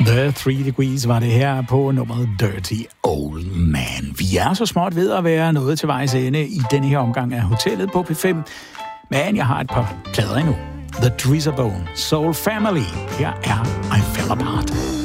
The 3 Degrees var det her på nummeret Dirty Old Man. Vi er så småt ved at være nået til vejs ende i denne her omgang af Hotellet på P5. Men jeg har et par plader endnu. The Drizzerbone, Soul Family. Her er I Fell Apart.